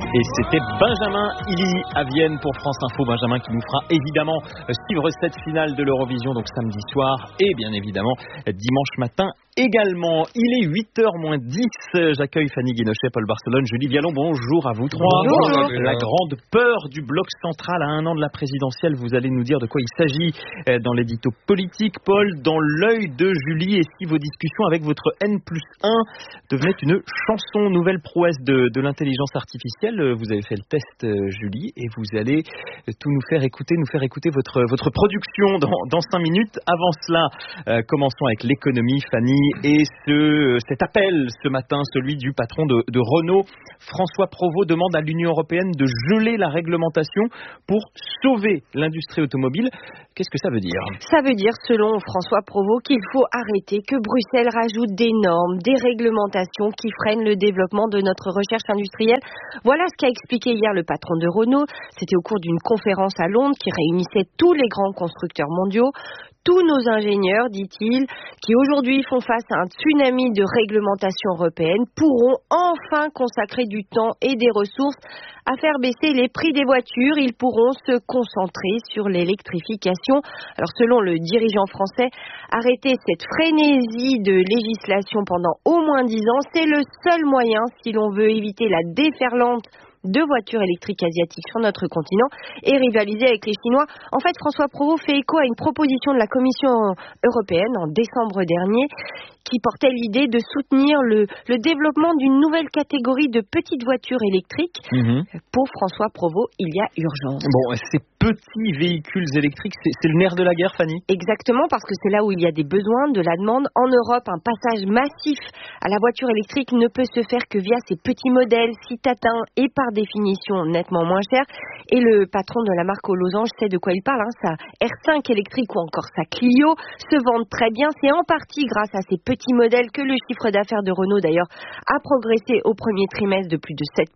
Et c'était Benjamin Hilly à Vienne pour France Info. Benjamin qui nous fera évidemment suivre cette finale de l'Eurovision, donc samedi soir et bien évidemment dimanche matin également. Il est 8h moins 10. J'accueille Fanny Guinochet, Paul Barcelone, Julie Vialon. Bonjour à vous trois. Bonjour. La grande peur du bloc central à 1 an de la présidentielle. Vous allez nous dire de quoi il s'agit dans l'édito politique, Paul, dans l'œil de Julie. Et si vos discussions avec votre N+1 devenaient une chanson, nouvelle prouesse de l'intelligence artificielle. Vous avez fait le test, Julie, et vous allez tout nous faire écouter votre production dans 5 minutes. Avant cela, commençons avec l'économie, Fanny, et cet appel ce matin, celui du patron de Renault. François Provost demande à l'Union européenne de geler la réglementation pour sauver l'industrie automobile. Qu'est-ce que ça veut dire ? Ça veut dire, selon François Provost, qu'il faut arrêter, que Bruxelles rajoute des normes, des réglementations qui freinent le développement de notre recherche industrielle. Voilà ce qu'a expliqué hier le patron de Renault. C'était au cours d'une conférence à Londres qui réunissait tous les grands constructeurs mondiaux. Tous nos ingénieurs, dit-il, qui aujourd'hui font face à un tsunami de réglementation européenne, pourront enfin consacrer du temps et des ressources à faire baisser les prix des voitures. Ils pourront se concentrer sur l'électrification. Alors, selon le dirigeant français, arrêter cette frénésie de législation pendant au moins 10 ans, c'est le seul moyen si l'on veut éviter la déferlante de voitures électriques asiatiques sur notre continent et rivaliser avec les Chinois. En fait, François Provost fait écho à une proposition de la Commission européenne en décembre dernier qui portait l'idée de soutenir le développement d'une nouvelle catégorie de petites voitures électriques. Pour François Provost, il y a urgence. Bon, ces petits véhicules électriques, c'est le nerf de la guerre, Fanny ? Exactement, parce que c'est là où il y a des besoins, de la demande. En Europe, un passage massif à la voiture électrique ne peut se faire que via ces petits modèles si tatins et par définition nettement moins chers. Et le patron de la marque aux losanges sait de quoi il parle. Sa R5 électrique ou encore sa Clio se vendent très bien. C'est en partie grâce à ces petits modèles que le chiffre d'affaires de Renault d'ailleurs a progressé au premier trimestre de plus de 7%.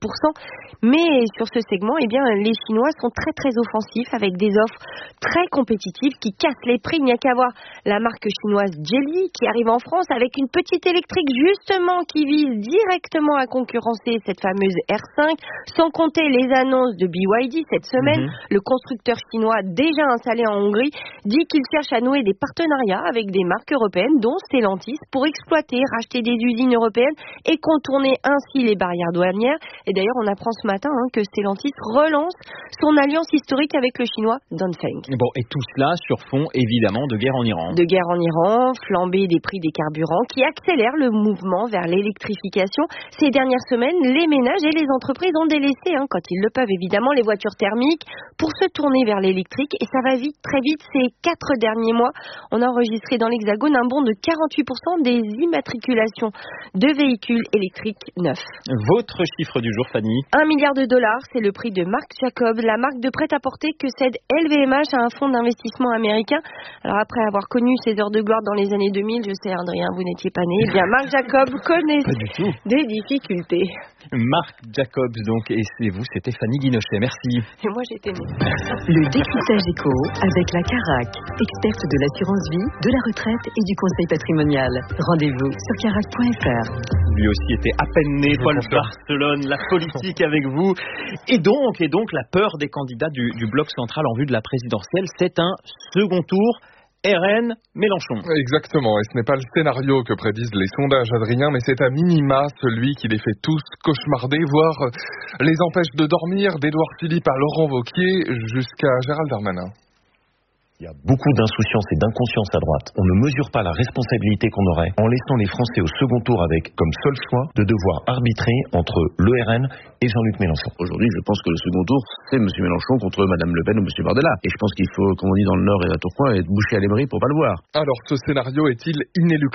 Mais sur ce segment, les Chinois sont très très offensifs avec des offres très compétitives qui cassent les prix. Il n'y a qu'à voir la marque chinoise Geely qui arrive en France avec une petite électrique justement qui vise directement à concurrencer cette fameuse R5, sans compter les annonces de BYD cette semaine. Le constructeur chinois déjà installé en Hongrie dit qu'il cherche à nouer des partenariats avec des marques européennes dont Stellantis pour exploiter, racheter des usines européennes et contourner ainsi les barrières douanières. Et d'ailleurs, on apprend ce matin que Stellantis relance son alliance historique avec le chinois Dongfeng. Bon, et tout cela sur fond, évidemment, de guerre en Iran. De guerre en Iran, flambée des prix des carburants qui accélèrent le mouvement vers l'électrification. Ces dernières semaines, les ménages et les entreprises ont délaissé, quand ils le peuvent évidemment, les voitures thermiques pour se tourner vers l'électrique. Et ça va vite, très vite. Ces 4 derniers mois, on a enregistré dans l'Hexagone un bond de 48% des immatriculations de véhicules électriques neufs. Votre chiffre du jour, Fanny ? $1 milliard, c'est le prix de Marc Jacobs, la marque de prêt-à-porter que cède LVMH à un fonds d'investissement américain. Alors après avoir connu ses heures de gloire dans les années 2000, je sais Adrien, vous n'étiez pas né, Marc Jacobs connaît des difficultés. Marc Jacobs donc, et c'est vous, c'était Fanny Guinochet, merci. Et moi j'étais née. Le décryptage éco avec la Carac, experte de l'assurance vie, de la retraite et du conseil patrimonial. Rendez-vous sur carac.fr. Lui aussi était à peine né, Paul Barcelone, la politique avec vous. Et donc la peur des candidats du bloc central en vue de la présidentielle, c'est un second tour. RN Mélenchon. Exactement, et ce n'est pas le scénario que prédisent les sondages, Adrien, mais c'est à minima celui qui les fait tous cauchemarder, voire les empêche de dormir, d'Édouard Philippe à Laurent Wauquiez jusqu'à Gérald Darmanin. Il y a beaucoup d'insouciance et d'inconscience à droite. On ne mesure pas la responsabilité qu'on aurait en laissant les Français au second tour avec comme seul choix de devoir arbitrer entre le RN et Jean-Luc Mélenchon. Aujourd'hui, je pense que le second tour, c'est M. Mélenchon contre Mme Le Pen ou M. Bardella. Et je pense qu'il faut, comme on dit dans le Nord et à Tourcoing, être bouché à l'émery pour pas le voir. Alors, ce scénario est-il inéluctable ?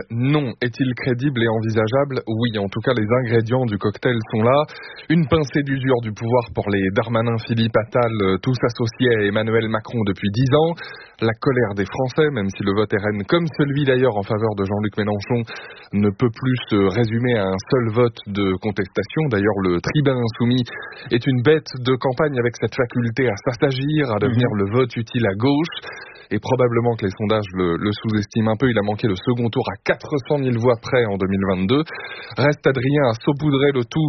Non. Est-il crédible et envisageable ? Oui. En tout cas, les ingrédients du cocktail sont là. Une pincée d'usure du pouvoir pour les Darmanin, Philippe Attal, tous associés à Emmanuel Macron depuis 10 ans. La colère des Français, même si le vote RN, comme celui d'ailleurs en faveur de Jean-Luc Mélenchon, ne peut plus se résumer à un seul vote de contestation. D'ailleurs, le tribun insoumis est une bête de campagne avec cette faculté à s'assagir, à devenir le vote utile à gauche. Et probablement que les sondages le sous-estiment un peu. Il a manqué le second tour à 400 000 voix près en 2022. Reste, Adrien, à saupoudrer le tout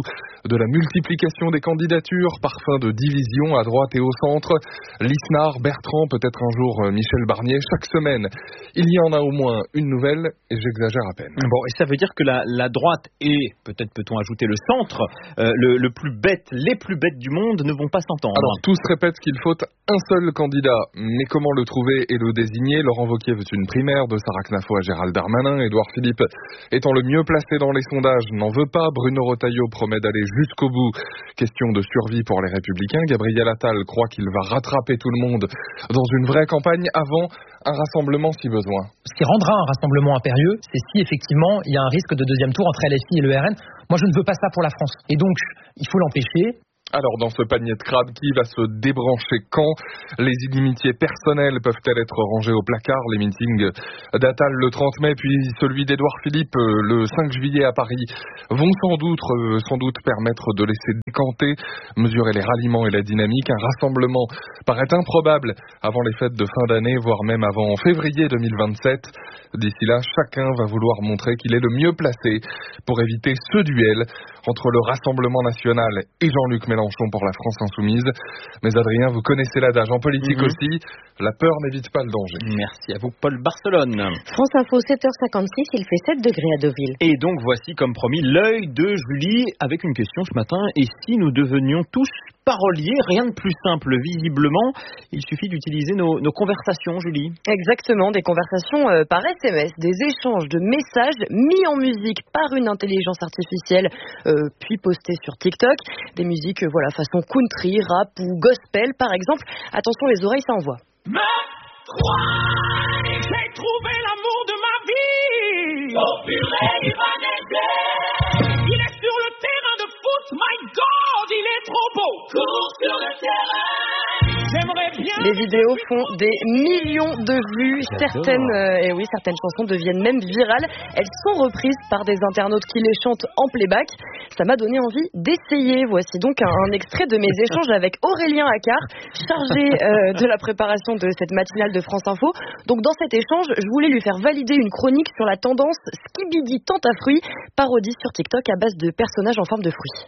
de la multiplication des candidatures, parfum de division à droite et au centre. Lisnard, Bertrand, peut-être un jour Michel Barnier, chaque semaine, il y en a au moins une nouvelle, et j'exagère à peine. Bon, et ça veut dire que la droite et, peut-être peut-on ajouter le centre, les plus bêtes du monde ne vont pas s'entendre. Alors, tous répètent qu'il faut un seul candidat, mais comment le trouver et le désigner? Laurent Wauquiez veut une primaire, de Sarah Knafo à Gérald Darmanin. Édouard Philippe, étant le mieux placé dans les sondages, n'en veut pas. Bruno Retailleau promet d'aller jusqu'au bout. Question de survie pour les Républicains. Gabriel Attal croit qu'il va rattraper tout le monde dans une vraie campagne avant un rassemblement si besoin. Ce qui rendra un rassemblement impérieux, c'est si effectivement il y a un risque de deuxième tour entre LFI et le RN. Moi, je ne veux pas ça pour la France. Et donc, il faut l'empêcher. Alors, dans ce panier de crabes, qui va se débrancher quand? Les inimitiés personnelles peuvent-elles être rangées au placard? Les meetings d'Attal le 30 mai, puis celui d'Édouard Philippe le 5 juillet à Paris, vont sans doute permettre de laisser décanter, mesurer les ralliements et la dynamique. Un rassemblement paraît improbable avant les fêtes de fin d'année, voire même avant février 2027. D'ici là, chacun va vouloir montrer qu'il est le mieux placé pour éviter ce duel entre le Rassemblement national et Jean-Luc Mélenchon pour la France insoumise. Mais Adrien, vous connaissez l'adage en politique aussi, la peur n'évite pas le danger. Merci à vous, Paul Barcelone. France Info, 7h56, il fait 7 degrés à Deauville. Et donc voici, comme promis, l'œil de Julie avec une question ce matin. Et si nous devenions tous paroliers, rien de plus simple visiblement, il suffit d'utiliser nos conversations, Julie. Exactement, des conversations par SMS, des échanges de messages mis en musique par une intelligence artificielle, puis postés sur TikTok. Des musiques, façon country, rap ou gospel par exemple. Attention, les oreilles, ça envoie. Me crois, j'ai trouvé l'amour de ma vie. Oh purée, il va neiger. Il est sur le terrain de foot, my God, il est trop beau. Cours sur le terrain. J'aimerais bien. Les vidéos font des millions de vues. Certaines chansons deviennent même virales. Elles sont reprises par des internautes qui les chantent en playback. Ça m'a donné envie d'essayer. Voici donc un extrait de mes échanges avec Aurélien Accart, chargé de la préparation de cette matinale de France Info. Donc dans cet échange, je voulais lui faire valider une chronique sur la tendance Skibidi Tente à fruits, parodie sur TikTok à base de personnages en forme de fruits.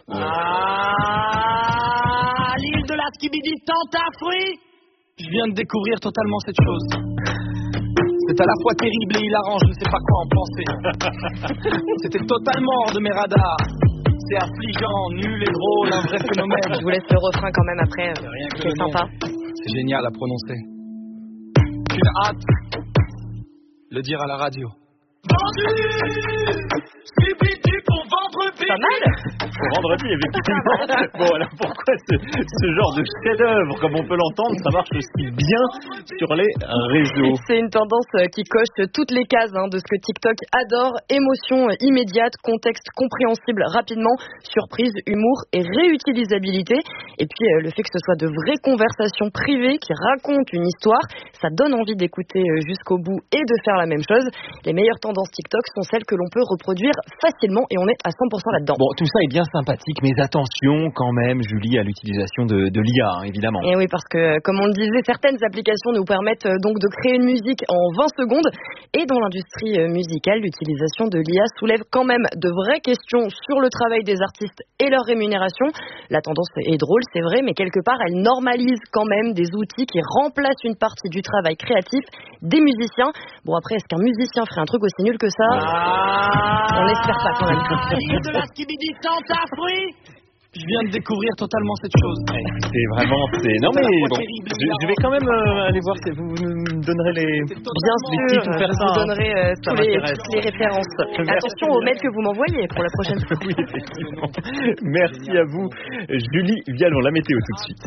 L'île de la Skibidi Tente à fruits. Je viens de découvrir totalement cette chose. C'est à la fois terrible et hilarant, je ne sais pas quoi en penser. C'était totalement hors de mes radars. C'est affligeant, nul et drôle, un vrai phénomène. Je vous laisse le refrain quand même après, c'est sympa. C'est génial à prononcer. Qu'une hâte, le dire à la radio. Vendu, Skibidi pour vendredi. Pas mal. Pour vendredi, effectivement. Bon, alors pourquoi ce genre de chef-d'œuvre, comme on peut l'entendre, ça marche aussi bien sur les réseaux? C'est une tendance qui coche toutes les cases de ce que TikTok adore. Émotion immédiate, contexte compréhensible rapidement, surprise, humour et réutilisabilité. Et puis le fait que ce soit de vraies conversations privées qui racontent une histoire, ça donne envie d'écouter jusqu'au bout et de faire la même chose. Les meilleures tendances TikTok sont celles que l'on peut reproduire facilement et on est à 100% là-dedans. Bon, tout ça est bien sympathique, mais attention quand même, Julie, à l'utilisation de l'IA, évidemment. Et oui, parce que, comme on le disait, certaines applications nous permettent donc de créer une musique en 20 secondes. Et dans l'industrie musicale, l'utilisation de l'IA soulève quand même de vraies questions sur le travail des artistes et leur rémunération. La tendance est drôle, c'est vrai, mais quelque part, elle normalise quand même des outils qui remplacent une partie du travail créatif des musiciens. Bon, après, est-ce qu'un musicien ferait un truc aussi nul que ça? On l'espère pas quand même. L'île de la Skibidi Tente à fruits. Je viens de découvrir totalement cette chose. C'est vraiment... Non mais bon, je vais quand même aller voir si vous me donnerez les... Bien sûr, titres, je vous donnerai toutes les références. Merci. Attention aux mails que vous m'envoyez pour la prochaine fois. Oui, effectivement. Merci à vous, Julie Vialon. La météo tout de suite.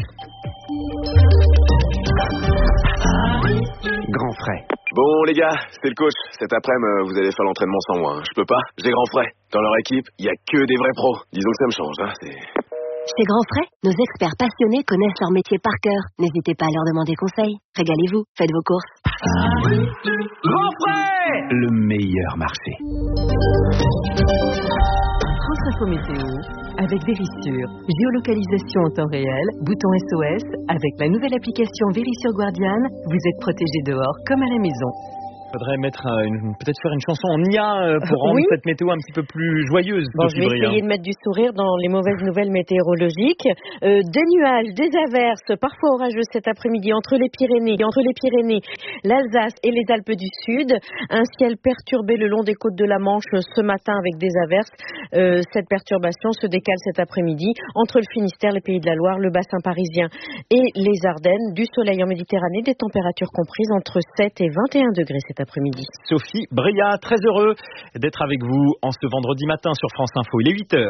Grand frais. Bon les gars, c'est le coach. Cet après-midi, vous allez faire l'entraînement sans moi. Je peux pas, j'ai grand frais. Dans leur équipe, il y a que des vrais pros. Disons que ça me change. Chez Grand Frais, nos experts passionnés connaissent leur métier par cœur. N'hésitez pas à leur demander conseil. Régalez-vous, faites vos courses. Grand frais. Le meilleur marché. France Info Météo, avec Vérissure. Géolocalisation en temps réel, bouton SOS. Avec la nouvelle application Vérissure Guardian, vous êtes protégé dehors comme à la maison. Faudrait peut-être faire une chanson en IA pour rendre cette météo un petit peu plus joyeuse. Bon, je vais essayer de mettre du sourire dans les mauvaises nouvelles météorologiques. Des nuages, des averses, parfois orageux cet après-midi entre les Pyrénées, l'Alsace et les Alpes du Sud. Un ciel perturbé le long des côtes de la Manche ce matin avec des averses. Cette perturbation se décale cet après-midi entre le Finistère, les Pays de la Loire, le bassin parisien et les Ardennes. Du soleil en Méditerranée, des températures comprises entre 7 et 21 degrés cet après-midi. Sophie Bria, très heureux d'être avec vous en ce vendredi matin sur France Info. Il est 8h.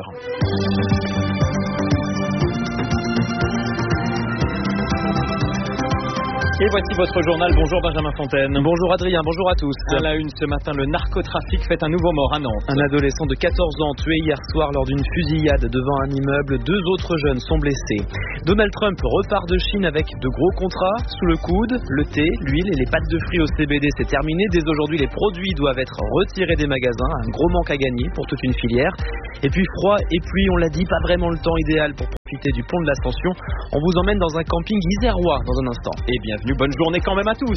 Et voici votre journal. Bonjour Benjamin Fontaine. Bonjour Adrien, bonjour à tous. À la une ce matin, le narcotrafic fait un nouveau mort à Nantes. Un adolescent de 14 ans tué hier soir lors d'une fusillade devant un immeuble. 2 autres jeunes sont blessés. Donald Trump repart de Chine avec de gros contrats sous le coude. Le thé, l'huile et les pâtes de fruits au CBD, c'est terminé. Dès aujourd'hui, les produits doivent être retirés des magasins. Un gros manque à gagner pour toute une filière. Et puis froid et pluie, on l'a dit, pas vraiment le temps idéal pour profiter du pont de l'Ascension. On vous emmène dans un camping isérois dans un instant. Et bienvenue, bonne journée quand même à tous.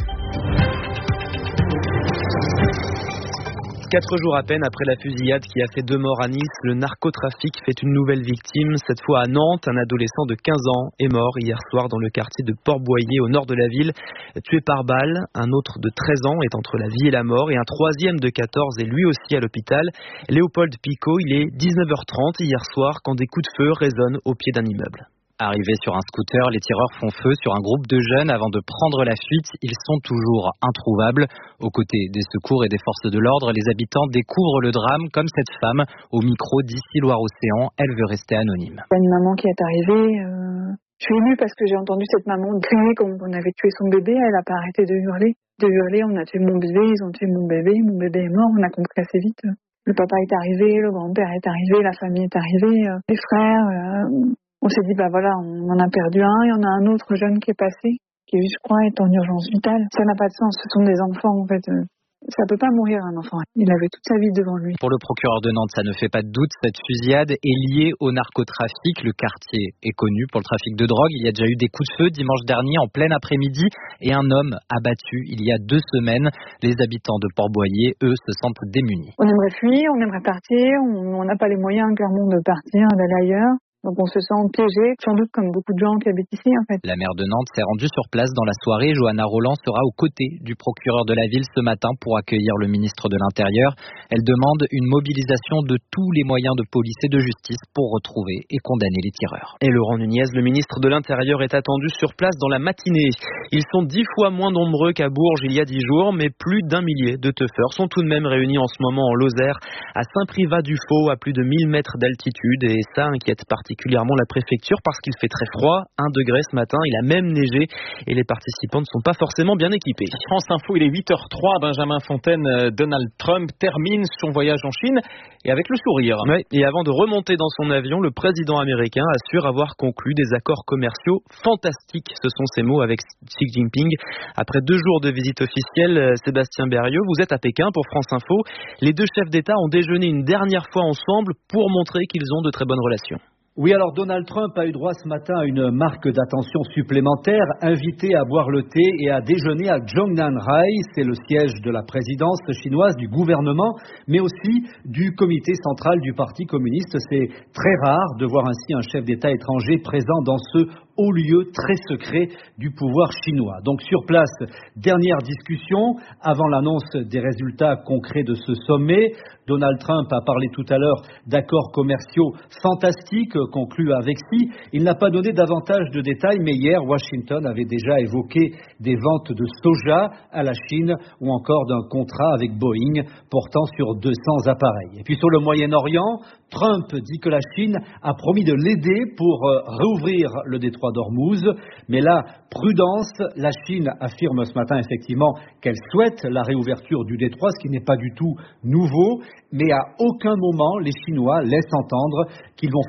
4 jours à peine après la fusillade qui a fait 2 morts à Nice, le narcotrafic fait une nouvelle victime. Cette fois à Nantes, un adolescent de 15 ans est mort hier soir dans le quartier de Port-Boyer au nord de la ville, tué par balle. Un autre de 13 ans est entre la vie et la mort et un troisième de 14 est lui aussi à l'hôpital. Léopold Picot, il est 19h30 hier soir quand des coups de feu résonnent au pied d'un immeuble. Arrivés sur un scooter, les tireurs font feu sur un groupe de jeunes avant de prendre la fuite. Ils sont toujours introuvables. Aux côtés des secours et des forces de l'ordre, les habitants découvrent le drame comme cette femme au micro d'ici Loire-Océan. Elle veut rester anonyme. Il y a une maman qui est arrivée. Je suis émue parce que j'ai entendu cette maman crier comme on avait tué son bébé. Elle n'a pas arrêté de hurler. On a tué mon bébé, ils ont tué mon bébé est mort. On a compris assez vite. Le papa est arrivé, le grand-père est arrivé, la famille est arrivée, les frères... On s'est dit, on en a perdu un, il y en a un autre jeune qui est passé, qui, je crois, est en urgence vitale. Ça n'a pas de sens, ce sont des enfants, en fait. Ça peut pas mourir, un enfant. Il avait toute sa vie devant lui. Pour le procureur de Nantes, ça ne fait pas de doute, cette fusillade est liée au narcotrafic. Le quartier est connu pour le trafic de drogue. Il y a déjà eu des coups de feu dimanche dernier, en plein après-midi, et un homme abattu il y a 2 semaines. Les habitants de Port-Boyer, eux, se sentent démunis. On aimerait fuir, on aimerait partir, on n'a pas les moyens, clairement, de partir, d'aller ailleurs. Donc on se sent piégé, sans doute comme beaucoup de gens qui habitent ici en fait. La maire de Nantes s'est rendue sur place dans la soirée. Johanna Roland sera aux côtés du procureur de la ville ce matin pour accueillir le ministre de l'Intérieur. Elle demande une mobilisation de tous les moyens de police et de justice pour retrouver et condamner les tireurs. Et Laurent Nunez, le ministre de l'Intérieur, est attendu sur place dans la matinée. Ils sont 10 fois moins nombreux qu'à Bourges il y a 10 jours, mais plus d'1 millier de teufeurs sont tout de même réunis en ce moment en Lozère, à Saint-Privat-du-Faux, à plus de 1000 mètres d'altitude, et ça inquiète particulièrement la préfecture parce qu'il fait très froid, 1 degré ce matin, il a même neigé et les participants ne sont pas forcément bien équipés. France Info, il est 8h03, Benjamin Fontaine, Donald Trump termine son voyage en Chine et avec le sourire. Oui, et avant de remonter dans son avion, le président américain assure avoir conclu des accords commerciaux fantastiques. Ce sont ses mots avec Xi Jinping. Après 2 jours de visite officielle, Sébastien Berrieux, vous êtes à Pékin pour France Info. Les 2 chefs d'État ont déjeuné une dernière fois ensemble pour montrer qu'ils ont de très bonnes relations. Oui, alors Donald Trump a eu droit ce matin à une marque d'attention supplémentaire, invité à boire le thé et à déjeuner à Zhongnanhai. C'est le siège de la présidence chinoise, du gouvernement, mais aussi du comité central du Parti communiste. C'est très rare de voir ainsi un chef d'État étranger présent dans ce haut lieu très secret du pouvoir chinois. Donc sur place, dernière discussion avant l'annonce des résultats concrets de ce sommet. Donald Trump a parlé tout à l'heure d'accords commerciaux fantastiques conclus avec Xi. Il n'a pas donné davantage de détails, mais hier, Washington avait déjà évoqué des ventes de soja à la Chine ou encore d'un contrat avec Boeing portant sur 200 appareils. Et puis sur le Moyen-Orient, Trump dit que la Chine a promis de l'aider pour réouvrir le détroit d'Ormuz. Mais là, prudence, la Chine affirme ce matin effectivement qu'elle souhaite la réouverture du détroit, ce qui n'est pas du tout nouveau. Mais à aucun moment, les Chinois laissent entendre qu'ils vont faire pression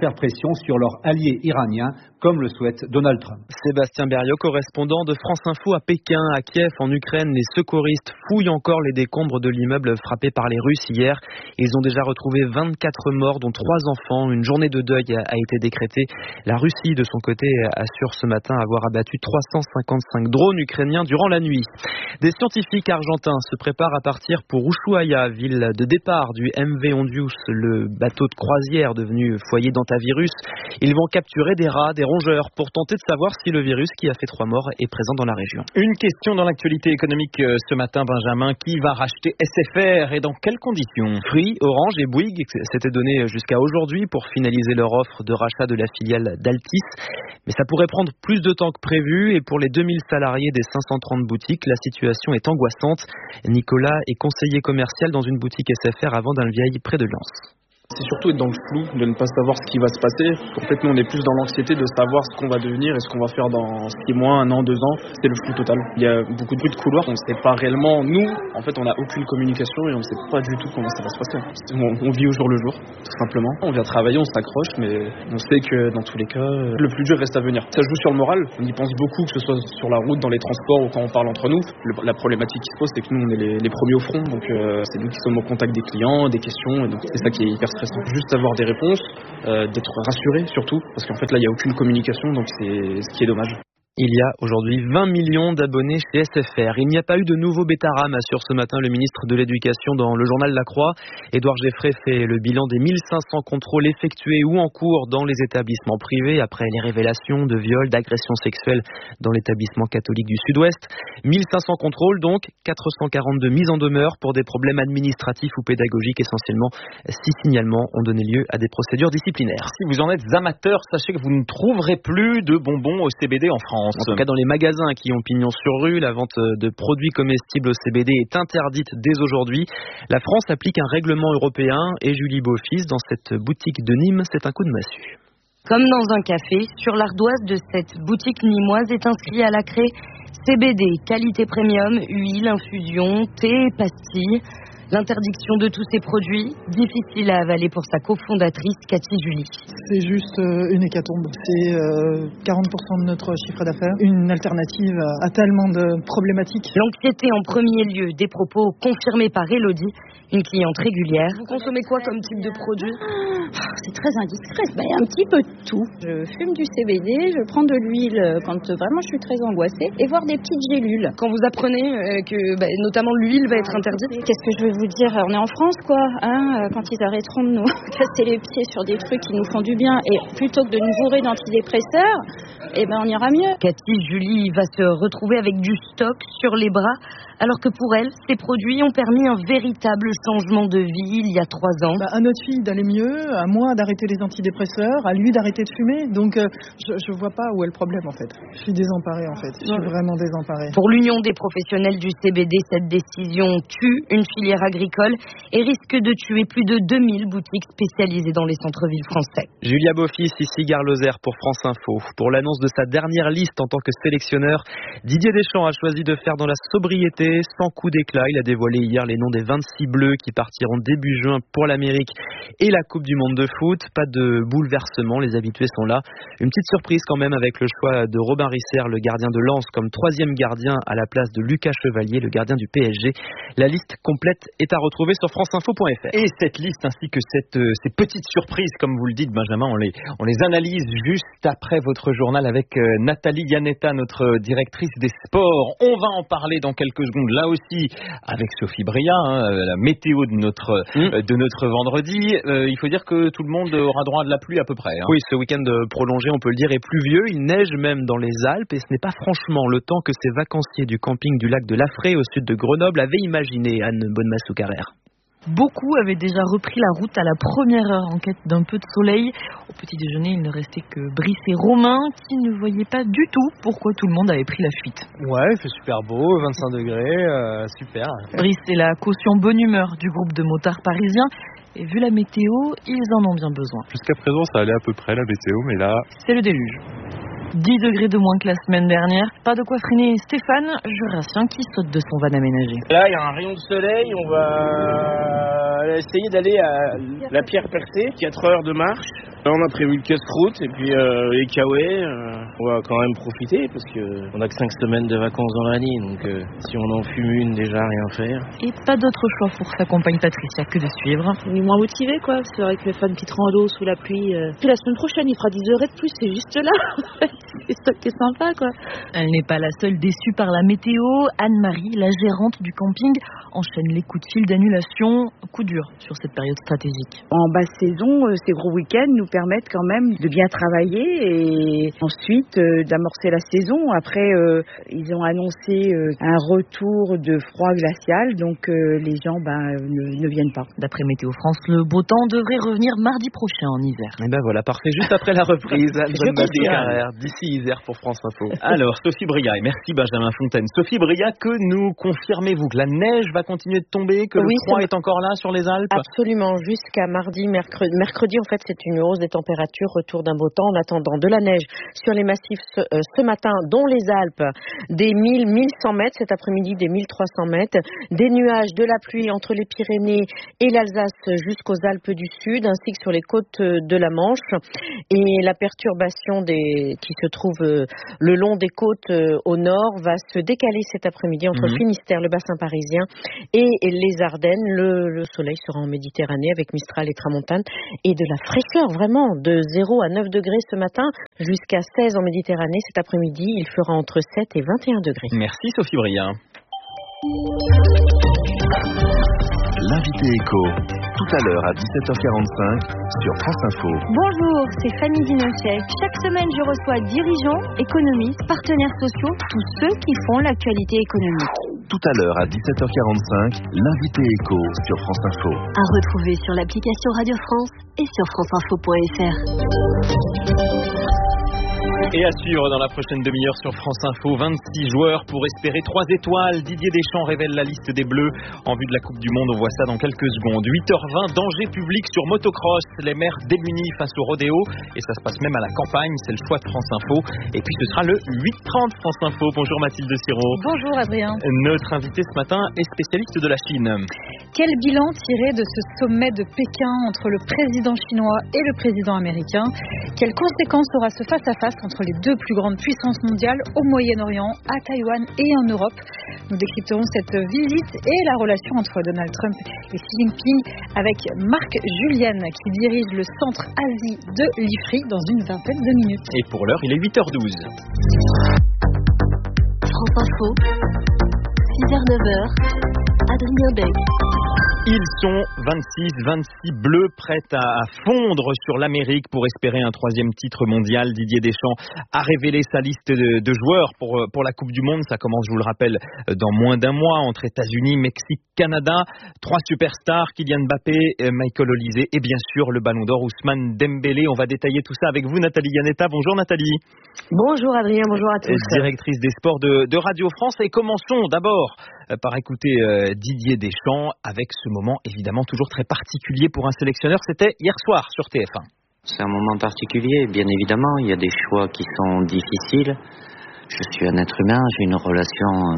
pression sur leur allié iranien, comme le souhaite Donald Trump. Sébastien Berriot, correspondant de France Info à Pékin. À Kiev, en Ukraine, les secouristes fouillent encore les décombres de l'immeuble frappé par les Russes hier. Ils ont déjà retrouvé 24 morts, dont 3 enfants. Une journée de deuil a été décrétée. La Russie, de son côté, assure ce matin avoir abattu 355 drones ukrainiens durant la nuit. Des scientifiques argentins se préparent à partir pour Ushuaia, ville de départ du MV Ondius, le bateau de croisière devenu foyer d'hantavirus. Ils vont capturer des rats, des rongeurs, pour tenter de savoir si le virus qui a fait 3 morts est présent dans la région. Une question dans l'actualité économique ce matin, Benjamin. Qui va racheter SFR et dans quelles conditions? Free, Orange et Bouygues s'étaient donné jusqu'à aujourd'hui pour finaliser leur offre de rachat de la filiale d'Altis. Mais ça pourrait prendre plus de temps que prévu et pour les 2000 salariés des 530 boutiques, la situation est angoissante. Nicolas est conseiller commercial dans une boutique SFR à Vendin-le-Vieil, près de Lens. C'est surtout être dans le flou, de ne pas savoir ce qui va se passer. En fait, nous, on est plus dans l'anxiété de savoir ce qu'on va devenir et ce qu'on va faire dans 6 mois, 1 an, 2 ans. C'est le flou total. Il y a beaucoup de bruit de couloir. On ne sait pas réellement. Nous, en fait, on n'a aucune communication et on ne sait pas du tout comment ça va se passer. On vit au jour le jour, tout simplement. On vient travailler, on s'accroche, mais on sait que dans tous les cas, le plus dur reste à venir. Ça joue sur le moral. On y pense beaucoup, que ce soit sur la route, dans les transports ou quand on parle entre nous. La problématique qui se pose, c'est que nous, on est les premiers au front. Donc, c'est nous qui sommes au contact des clients, des questions. Et donc, c'est ça qui est hyper stressant. Juste avoir des réponses, d'être rassuré surtout, parce qu'en fait là il n'y a aucune communication, donc c'est ce qui est dommage. Il y a aujourd'hui 20 millions d'abonnés chez SFR. Il n'y a pas eu de nouveau bêta-RAM, assure ce matin le ministre de l'Éducation dans le journal La Croix. Édouard Geffray fait le bilan des 1500 contrôles effectués ou en cours dans les établissements privés après les révélations de viols, d'agressions sexuelles dans l'établissement catholique du Sud-Ouest. 1500 contrôles donc, 442 mises en demeure pour des problèmes administratifs ou pédagogiques essentiellement. 6 signalements ont donné lieu à des procédures disciplinaires. Si vous en êtes amateur, sachez que vous ne trouverez plus de bonbons au CBD en France. En tout cas, dans les magasins qui ont pignon sur rue, la vente de produits comestibles au CBD est interdite dès aujourd'hui. La France applique un règlement européen et Julie Beaufils, dans cette boutique de Nîmes, c'est un coup de massue. Comme dans un café, sur l'ardoise de cette boutique nîmoise est inscrit à la craie CBD, qualité premium, huile, infusion, thé, pastilles. L'interdiction de tous ces produits, difficile à avaler pour sa cofondatrice Cathy Julie. C'est juste une hécatombe. C'est 40% de notre chiffre d'affaires. Une alternative à tellement de problématiques. L'anxiété en premier lieu, des propos confirmés par Elodie, une cliente régulière. Vous consommez quoi comme type de produit? C'est très indiscret. Un petit peu de tout. Je fume du CBD, je prends de l'huile quand vraiment je suis très angoissée et voir des petites gélules. Quand vous apprenez que notamment l'huile va être interdite, qu'est-ce que je vais vous dire? On est en France quoi, hein, quand ils arrêteront de nous casser les pieds sur des trucs qui nous font du bien et plutôt que de nous bourrer d'antidépresseurs, on ira mieux. Cathy Julie va se retrouver avec du stock sur les bras alors que pour elle, ces produits ont permis un véritable changement de vie il y a 3 ans. À notre fille d'aller mieux, à moi d'arrêter les antidépresseurs, à lui d'arrêter de fumer. Donc je vois pas où est le problème en fait. Je suis désemparée en fait. Je suis vraiment désemparée. Pour l'Union des professionnels du CBD, cette décision tue une filière agricole et risque de tuer plus de 2000 boutiques spécialisées dans les centres-villes français. Julia Beaufils, ici Gare Lozère pour France Info. Pour l'annonce de sa dernière liste en tant que sélectionneur, Didier Deschamps a choisi de faire dans la sobriété, sans coup d'éclat. Il a dévoilé hier les noms des 26 bleus qui partiront début juin pour l'Amérique et la Coupe du Monde de foot. Pas de bouleversement, les habitués sont là. Une petite surprise quand même avec le choix de Robin Risser, le gardien de Lens, comme 3e gardien à la place de Lucas Chevalier, le gardien du PSG. La liste complète est à retrouver sur franceinfo.fr. Et cette liste ainsi que ces petites surprises, comme vous le dites Benjamin, on les analyse juste après votre journal avec Nathalie Yanetta, notre directrice des sports. On va en parler dans quelques secondes, là aussi avec Sophie Bria, la météo de notre vendredi. Il faut dire que tout le monde aura droit à de la pluie à peu près. Oui, ce week-end prolongé, on peut le dire, est pluvieux. Il neige même dans les Alpes et ce n'est pas franchement le temps que ces vacanciers du camping du lac de Lafray au sud de Grenoble avaient imaginé, Anne Bonnemassou-Carrère. Beaucoup avaient déjà repris la route à la première heure en quête d'un peu de soleil. Au petit déjeuner, il ne restait que Brice et Romain qui ne voyaient pas du tout pourquoi tout le monde avait pris la fuite. Ouais, il fait super beau, 25 degrés, super. Brice est la caution bonne humeur du groupe de motards parisiens. Et vu la météo, ils en ont bien besoin. Jusqu'à présent, ça allait à peu près la météo, mais là... c'est le déluge. 10 degrés de moins que la semaine dernière. Pas de quoi freiner Stéphane, jurassien, qui saute de son van aménagé. Là, il y a un rayon de soleil. On va essayer d'aller à la Pierre Percée, 4 heures de marche. Là, on a prévu le casse-croûte et puis les kawaii. On va quand même profiter parce qu'on a que 5 semaines de vacances dans l'année. Donc si on en fume une, déjà rien faire. Et pas d'autre choix pour sa compagne Patricia que de suivre. On est moins motivé, quoi. C'est vrai que le fan petite rando sous la pluie. Puis la semaine prochaine, il fera 10 heures de plus. C'est juste là. C'est ça qui est sympa, quoi. Elle n'est pas la seule déçue par la météo. Anne-Marie, la gérante du camping, enchaîne les coups de fil d'annulation. Coup dur sur cette période stratégique. En basse saison, ces gros week-ends nous permettent quand même de bien travailler et ensuite d'amorcer la saison. Après, ils ont annoncé un retour de froid glacial, donc les gens ne viennent pas. D'après Météo France, le beau temps devrait revenir mardi prochain en Isère. Et ben voilà, parfait. Juste après la reprise, d'ici Isère pour France Info. Alors, Sophie Briat, et merci Benjamin Fontaine. Sophie Briat, que nous confirmez-vous que la neige va continuer de tomber, que le froid est encore là sur les Alpes? Absolument, jusqu'à mardi, mercredi, en fait, c'est une hausse des températures, retour d'un beau temps en attendant de la neige sur les massifs ce matin, dont les Alpes, des 1100 mètres, cet après-midi des 1300 mètres, des nuages, de la pluie entre les Pyrénées et l'Alsace jusqu'aux Alpes du Sud, ainsi que sur les côtes de la Manche, et la perturbation qui se trouve le long des côtes au nord va se décaler cet après-midi entre Finistère, le bassin parisien et les Ardennes. Le soleil sera en Méditerranée avec Mistral et Tramontane et de la fraîcheur vraiment de 0 à 9 degrés ce matin jusqu'à 16 en Méditerranée. Cet après-midi, il fera entre 7 et 21 degrés. Merci Sophie Briat. L'invité éco, tout à l'heure à 17h45 sur France Info. Bonjour, c'est Fanny Dinochet. Chaque semaine, je reçois dirigeants, économistes, partenaires sociaux, tous ceux qui font l'actualité économique. Tout à l'heure à 17h45, l'invité éco sur France Info. À retrouver sur l'application Radio France et sur franceinfo.fr. Et à suivre dans la prochaine demi-heure sur France Info, 26 joueurs pour espérer 3 étoiles. Didier Deschamps révèle la liste des Bleus en vue de la Coupe du Monde. On voit ça dans quelques secondes. 8h20, danger public sur motocross. Les maires démunis face au rodéo. Et ça se passe même à la campagne. C'est le choix de France Info. Et puis ce sera le 8h30 France Info. Bonjour Mathilde Sirot. Bonjour Adrien. Notre invité ce matin est spécialiste de la Chine. Quel bilan tirer de ce sommet de Pékin entre le président chinois et le président américain? Quelles conséquences aura ce face-à-face entre les deux plus grandes puissances mondiales au Moyen-Orient, à Taïwan et en Europe? Nous décrypterons cette visite et la relation entre Donald Trump et Xi Jinping avec Marc Julien qui dirige le centre Asie de l'IFRI dans une vingtaine de minutes. Et pour l'heure, il est 8h12. France Info, 6h-9h, Adrien Beck. Ils sont 26 bleus prêts à fondre sur l'Amérique pour espérer un 3e titre mondial. Didier Deschamps a révélé sa liste de joueurs pour la Coupe du Monde. Ça commence, je vous le rappelle, dans moins d'un mois entre États-Unis, Mexique, Canada. 3 superstars, Kylian Mbappé, Michael Olise et bien sûr le Ballon d'Or Ousmane Dembélé. On va détailler tout ça avec vous, Nathalie Yanetta. Bonjour Nathalie. Bonjour Adrien, bonjour à tous. Directrice des sports de Radio France. Et commençons d'abord par écouter Didier Deschamps avec ce moment évidemment toujours très particulier pour un sélectionneur. C'était hier soir sur TF1. C'est un moment particulier, bien évidemment. Il y a des choix qui sont difficiles. Je suis un être humain, j'ai une relation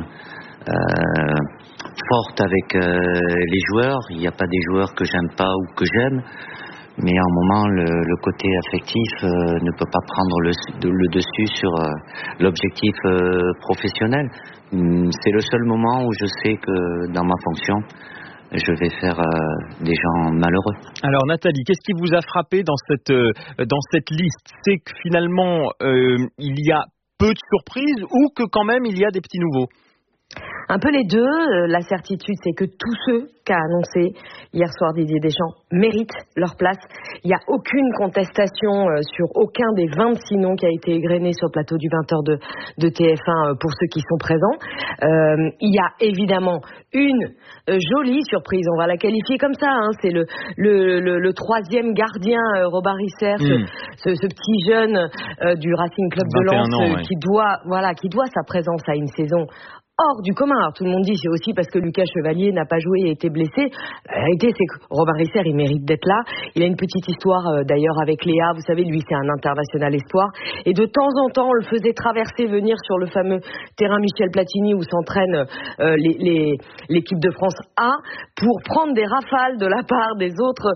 forte avec les joueurs. Il n'y a pas des joueurs que j'aime pas ou que j'aime. Mais à un moment, le côté affectif ne peut pas prendre le dessus sur l'objectif professionnel. C'est le seul moment où je sais que dans ma fonction, je vais faire des gens malheureux. Alors Nathalie, qu'est-ce qui vous a frappé dans cette liste? C'est que finalement, il y a peu de surprises ou que quand même il y a des petits nouveaux? Un peu les deux. La certitude, c'est que tous ceux qu'a annoncé hier soir Didier Deschamps méritent leur place. Il n'y a aucune contestation sur aucun des 26 noms qui a été égrené sur le plateau du 20h de TF1 pour ceux qui sont présents. Il y a évidemment une jolie surprise, on va la qualifier comme ça. Hein. C'est le 3e gardien, Robert Risser, ce petit jeune du Racing Club de Lens qui doit sa présence à une saison hors du commun. Alors tout le monde dit c'est aussi parce que Lucas Chevalier n'a pas joué et été blessé. La réalité c'est que Robin Risser il mérite d'être là. Il a une petite histoire d'ailleurs avec Léa. Vous savez, lui c'est un international espoir. Et de temps en temps on le faisait traverser, venir sur le fameux terrain Michel Platini où s'entraîne l'équipe de France A pour prendre des rafales de la part des autres,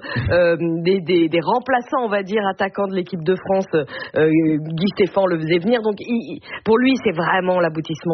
des remplaçants, on va dire, attaquants de l'équipe de France. Guy Stéphane le faisait venir. Donc pour lui c'est vraiment l'aboutissement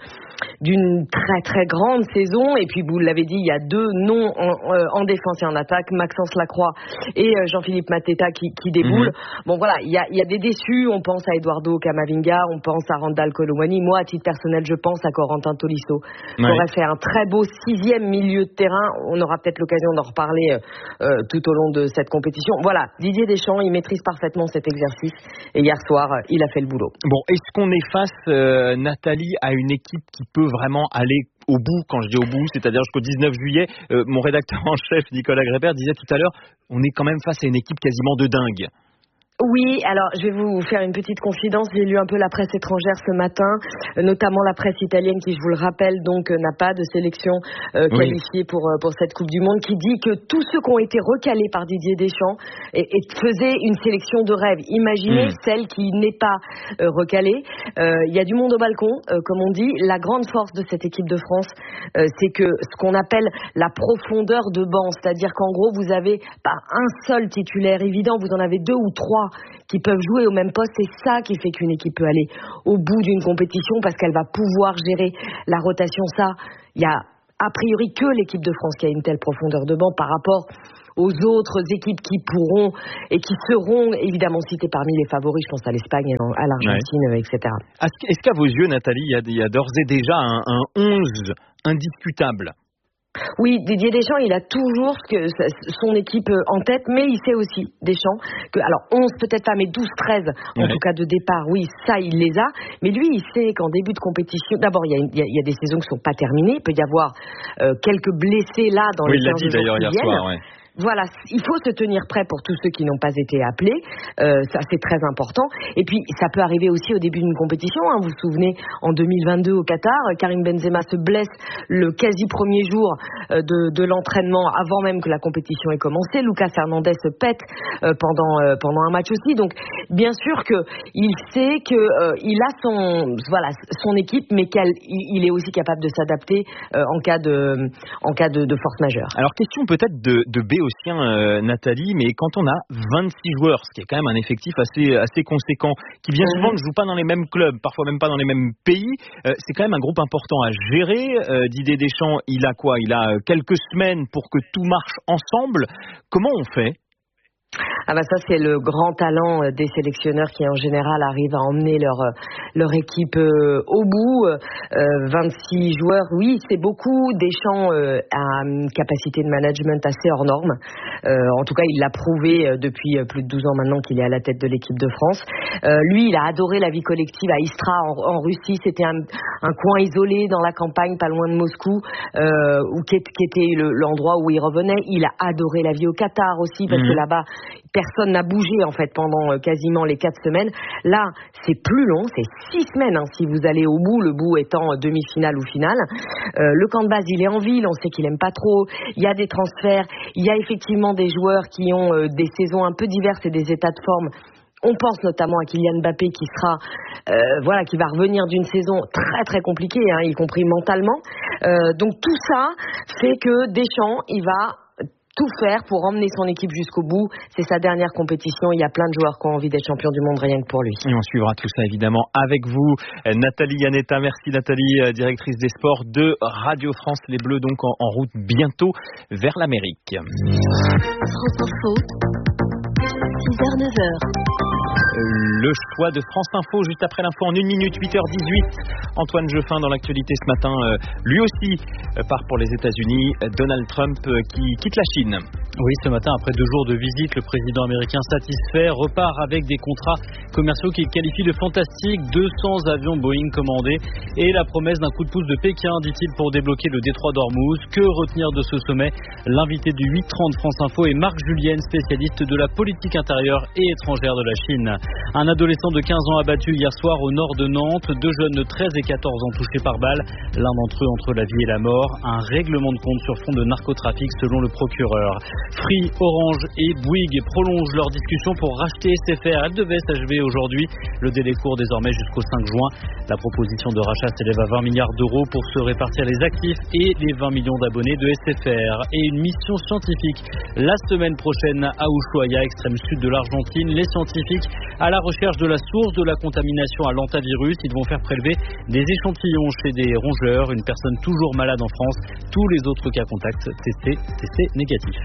d'une très très grande saison. Et puis vous l'avez dit, il y a 2 noms en défense et en attaque, Maxence Lacroix et Jean-Philippe Mateta qui déboulent. Bon voilà, il y a des déçus. On pense à Eduardo Camavinga, on pense à Randal Colomwani. Moi à titre personnel je pense à Corentin Tolisso qui aurait fait un très beau 6e milieu de terrain. On aura peut-être l'occasion d'en reparler tout au long de cette compétition. Voilà, Didier Deschamps il maîtrise parfaitement cet exercice et hier soir il a fait le boulot. Bon, est-ce qu'on est face, Nathalie, à une équipe qui peut vraiment aller au bout? Quand je dis au bout, c'est-à-dire jusqu'au 19 juillet, mon rédacteur en chef Nicolas Grébert disait tout à l'heure, on est quand même face à une équipe quasiment de dingue. Oui, alors je vais vous faire une petite confidence. J'ai lu un peu la presse étrangère ce matin, notamment la presse italienne qui, je vous le rappelle, donc n'a pas de sélection qualifiée pour cette Coupe du Monde, qui dit que tous ceux qui ont été recalés par Didier Deschamps faisaient une sélection de rêve. Imaginez celle qui n'est pas recalée. Il y a du monde au balcon, comme on dit. La grande force de cette équipe de France, c'est que ce qu'on appelle la profondeur de banc, c'est-à-dire qu'en gros, vous avez pas un seul titulaire évident, vous en avez 2 ou 3 qui peuvent jouer au même poste. C'est ça qui fait qu'une équipe peut aller au bout d'une compétition, parce qu'elle va pouvoir gérer la rotation. Ça, il y a a priori que l'équipe de France qui a une telle profondeur de banc par rapport aux autres équipes qui pourront et qui seront évidemment citées parmi les favoris. Je pense à l'Espagne, à l'Argentine, etc. Est-ce qu'à vos yeux, Nathalie, il y a d'ores et déjà un 11 indiscutable? Oui, Didier Deschamps, il a toujours son équipe en tête, mais il sait aussi, Deschamps, que, alors 11 peut-être pas, mais 12-13 en tout cas de départ, oui, ça il les a, mais lui il sait qu'en début de compétition, d'abord il y a des saisons qui ne sont pas terminées, il peut y avoir quelques blessés là dans les 15 jours qui viennent. D'ailleurs hier soir, ouais. Voilà, il faut se tenir prêt pour tous ceux qui n'ont pas été appelés, ça c'est très important. Et puis ça peut arriver aussi au début d'une compétition, hein. Vous vous souvenez, en 2022 au Qatar, Karim Benzema se blesse le quasi premier jour de l'entraînement avant même que la compétition ait commencé. Lucas Hernandez se pète pendant un match aussi. Donc bien sûr que il sait que il a son équipe, mais il est aussi capable de s'adapter en cas de force majeure. Alors question peut-être de Béotien, Nathalie, mais quand on a 26 joueurs, ce qui est quand même un effectif assez conséquent, qui bien souvent ne jouent pas dans les mêmes clubs, parfois même pas dans les mêmes pays, c'est quand même un groupe important à gérer. Didier Deschamps, il a quoi? Il a quelques semaines pour que tout marche ensemble. Comment on fait? Ah bah ça c'est le grand talent des sélectionneurs qui en général arrivent à emmener leur équipe au bout. 26 joueurs, oui c'est beaucoup. Deschamps a une capacité de management assez hors norme. En tout cas il l'a prouvé depuis plus de 12 ans maintenant qu'il est à la tête de l'équipe de France. Lui il a adoré la vie collective à Istra en Russie. C'était un coin isolé dans la campagne pas loin de Moscou, qui était l'endroit où il revenait. Il a adoré la vie au Qatar aussi parce que là-bas personne n'a bougé en fait pendant quasiment les 4 semaines. Là, c'est plus long, c'est 6 semaines si vous allez au bout, le bout étant demi-finale ou finale. Le camp de base, il est en ville, on sait qu'il aime pas trop. Il y a des transferts, il y a effectivement des joueurs qui ont des saisons un peu diverses et des états de forme. On pense notamment à Kylian Mbappé qui sera, qui va revenir d'une saison très très compliquée, y compris mentalement. Donc tout ça fait que Deschamps, il va tout faire pour emmener son équipe jusqu'au bout. C'est sa dernière compétition. Il y a plein de joueurs qui ont envie d'être champions du monde rien que pour lui. Et on suivra tout ça évidemment avec vous, Nathalie Yanetta. Merci Nathalie, directrice des sports de Radio France. Les Bleus donc en route bientôt vers l'Amérique. France Info, 6h-9h. Le choix de France Info juste après l'info en 1 minute, 8h18. Antoine Jeuffin dans l'actualité ce matin, lui aussi part pour les États-Unis. Donald Trump qui quitte la Chine. Oui, ce matin, après 2 jours de visite, le président américain satisfait repart avec des contrats commerciaux qu'il qualifie de fantastiques, 200 avions Boeing commandés et la promesse d'un coup de pouce de Pékin, dit-il, pour débloquer le détroit d'Ormuz. Que retenir de ce sommet? L'invité du 8h30 France Info est Marc Julienne, spécialiste de la politique intérieure et étrangère de la Chine. Un adolescent de 15 ans abattu hier soir au nord de Nantes, 2 jeunes de 13 et 14 ans touchés par balle, l'un d'entre eux entre la vie et la mort. Un règlement de compte sur fond de narcotrafic selon le procureur. Free, Orange et Bouygues prolongent leur discussion pour racheter SFR. Elle devait s'achever aujourd'hui. Le délai court désormais jusqu'au 5 juin. La proposition de rachat s'élève à 20 milliards d'euros pour se répartir les actifs et les 20 millions d'abonnés de SFR. Et une mission scientifique la semaine prochaine à Ushuaia, extrême sud de l'Argentine. Les scientifiques à la recherche de la source de la contamination à l'hantavirus. Ils vont faire prélever des échantillons chez des rongeurs. Une personne toujours malade en France. Tous les autres cas contacts testés négatifs.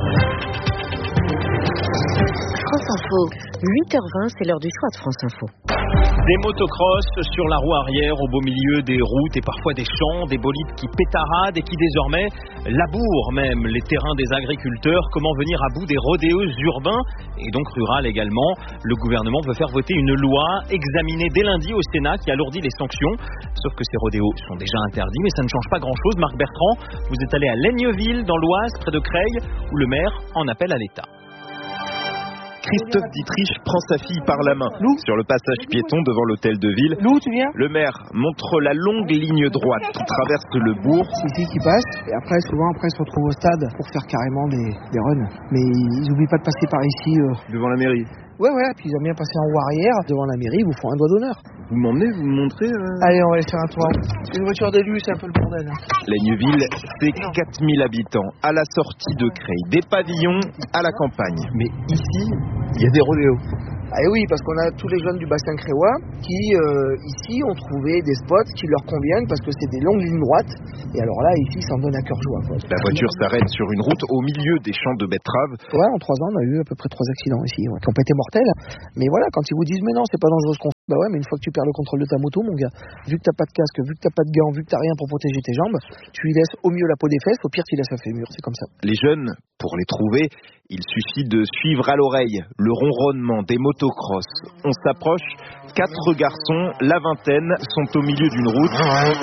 France Info, 8h20, c'est l'heure du choix de France Info. Des motocross sur la roue arrière au beau milieu des routes et parfois des champs, des bolides qui pétaradent et qui désormais labourent même les terrains des agriculteurs. Comment venir à bout des rodéos urbains et donc rurales également? Le gouvernement veut faire voter une loi examinée dès lundi au Sénat qui alourdit les sanctions. Sauf que ces rodéos sont déjà interdits, mais ça ne change pas grand-chose. Marc Bertrand, vous êtes allé à Laigneville dans l'Oise, près de Creil, où le maire en appelle à l'État. Christophe Dietrich prend sa fille par la main sur le passage piéton devant l'hôtel de ville. Le maire montre la longue ligne droite qui traverse le bourg. C'est ici qui passe et après souvent ils se retrouvent au stade pour faire carrément des runs. Mais ils n'oublient pas de passer par ici. Devant la mairie. Ouais, puis ils aiment bien passer en roue arrière devant la mairie, ils vous font un doigt d'honneur. Vous m'emmenez, vous me montrez Allez, on va aller faire un tour. Une voiture d'élu, c'est un peu le bordel. Laigneville, c'est 4000 habitants, à la sortie de Creil, des pavillons à la campagne. Mais ici, il y a des rodéos. Ah oui, parce qu'on a tous les jeunes du bassin créois qui, ici, ont trouvé des spots qui leur conviennent parce que c'est des longues lignes droites. Et alors là, ici, ça en donne à cœur joie. Quoi. La voiture s'arrête sur une route au milieu des champs de betteraves. Ouais, en 3 ans, on a eu à peu près 3 accidents ici, qui n'ont pas été mortels. Mais voilà, quand ils vous disent, mais non, c'est pas dangereux ce qu'on fait. Bah ouais, mais une fois que tu perds le contrôle de ta moto, mon gars, vu que t'as pas de casque, vu que t'as pas de gants, vu que t'as rien pour protéger tes jambes, tu y laisses au mieux la peau des fesses, au pire, tu laisses un fémur. C'est comme ça. Les jeunes, pour les trouver, il suffit de suivre à l'oreille le ronronnement des motocross. On s'approche, 4 garçons, la vingtaine, sont au milieu d'une route.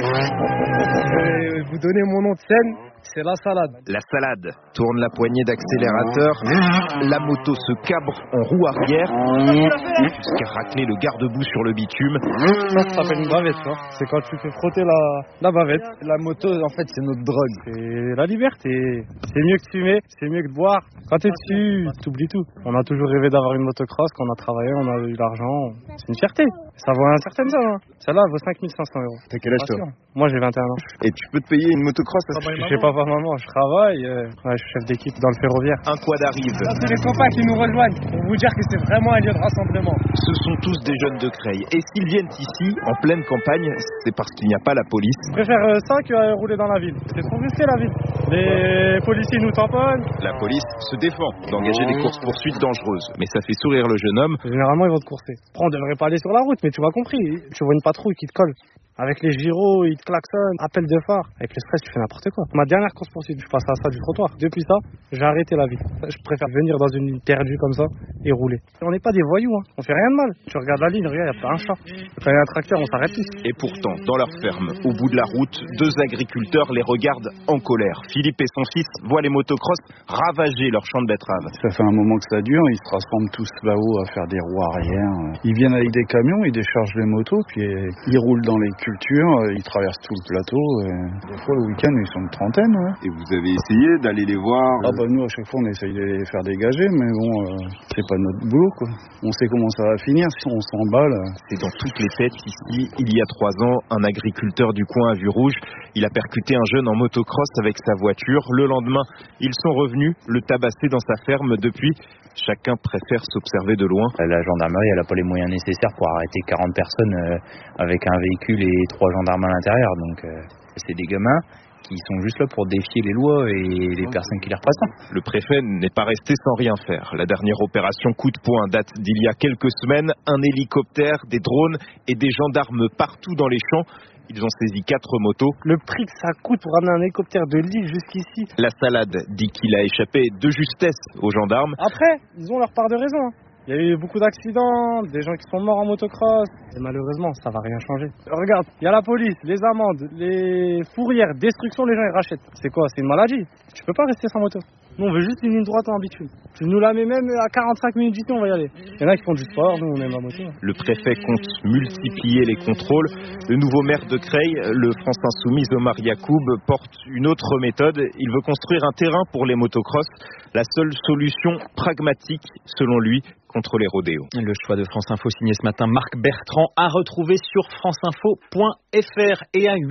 Je vais vous donner mon nom de scène, c'est La Salade. La Salade tourne la poignée d'accélérateur, la moto se cabre en roue arrière, jusqu'à racler le garde-boue sur le bitume. Ça s'appelle une bavette, ça. C'est quand tu fais frotter la bavette. La moto, en fait, c'est notre drogue. C'est la liberté. C'est mieux que de fumer, c'est mieux que de boire. Quand t'es dessus, t'oublies tout. On a toujours rêvé d'avoir une motocross, quand on a travaillé, on a eu l'argent. C'est une fierté. Ça vaut un certain somme. Hein. Celle-là vaut 5 500 €. T'as quel âge toi? Moi j'ai 21 ans. Et tu peux te payer une motocross? Je sais pas, maman, je travaille. Je suis chef d'équipe dans le ferroviaire. Un quad arrive. C'est les copains qui nous rejoignent pour vous dire que c'est vraiment un lieu de rassemblement. Ce sont tous des jeunes de Creil. Et s'ils viennent ici, en pleine campagne, c'est parce qu'il n'y a pas la police. Je préfère ça que rouler dans la ville. C'est trop risqué la ville. Les policiers nous tamponnent. La police se défend d'engager des courses-poursuites dangereuses. Mais ça fait sourire le jeune homme. Généralement, ils vont te courser. Après, on devrait pas aller sur la route, mais tu m'as compris. Tu vois une patrouille qui te colle. Avec les gyros, ils te klaxonnent, appel de phare. Avec le stress, tu fais n'importe quoi. Ma dernière course poursuite, je passe à ça du trottoir. Depuis ça, j'ai arrêté la vie. Je préfère venir dans une ligne perdue comme ça et rouler. On n'est pas des voyous, hein. On fait rien de mal. Tu regardes la ligne, regarde, il n'y a pas un chat. Quand il y a un tracteur, on s'arrête tous. Et pourtant, dans leur ferme, au bout de la route, 2 agriculteurs les regardent en colère. Philippe et son fils voient les motocross ravager leur champ de betteraves. Ça fait un moment que ça dure, ils se rassemblent tous là-haut à faire des roues arrière. Ils viennent avec des camions, ils déchargent les motos, puis ils roulent dans les cultures, ils traversent tout le plateau. Des fois, le week-end, ils sont une trentaine. Ouais. Et vous avez essayé d'aller les voir? Ah bah nous, à chaque fois, on essaye de les faire dégager, mais bon, c'est pas notre boulot, quoi. On sait comment ça va finir, si on s'emballe. C'est dans toutes les têtes ici. Il y a 3 ans, un agriculteur du coin à Vue Rouge, il a percuté un jeune en motocross avec sa voiture. Le lendemain, ils sont revenus le tabasser dans sa ferme. Depuis, chacun préfère s'observer de loin. La gendarmerie, elle n'a pas les moyens nécessaires pour arrêter 40 personnes avec un véhicule et 3 gendarmes à l'intérieur. Donc, c'est des gamins qui sont juste là pour défier les lois et les personnes qui les représentent. Le préfet n'est pas resté sans rien faire. La dernière opération coup de poing date d'il y a quelques semaines. Un hélicoptère, des drones et des gendarmes partout dans les champs. Ils ont saisi 4 motos. Le prix que ça coûte pour ramener un hélicoptère de Lille jusqu'ici. La Salade dit qu'il a échappé de justesse aux gendarmes. Après, ils ont leur part de raison. Il y a eu beaucoup d'accidents, des gens qui sont morts en motocross. Et malheureusement, ça va rien changer. Regarde, il y a la police, les amendes, les fourrières, destruction, les gens ils rachètent. C'est quoi? C'est une maladie. Tu peux pas rester sans moto. Nous, on veut juste une ligne droite en habitude. Tu nous la mets même à 45 minutes d'ici, on va y aller. Il y en a qui font du sport, nous, on aime la moto. Le préfet compte multiplier les contrôles. Le nouveau maire de Creil, le France Insoumise Omar Yacoub, porte une autre méthode. Il veut construire un terrain pour les motocross. La seule solution pragmatique, selon lui, contre les rodéos. Le choix de France Info signé ce matin Marc Bertrand à retrouver sur franceinfo.fr. Et à